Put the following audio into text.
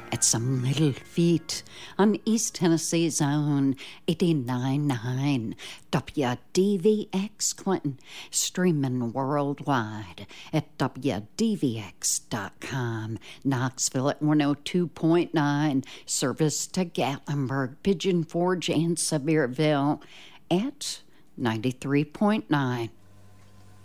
at some little feet on East Tennessee's own 89.9 WDVX Clinton, streaming worldwide at WDVX.com. Knoxville at 102.9, service to Gatlinburg, Pigeon Forge, and Sevierville at 93.9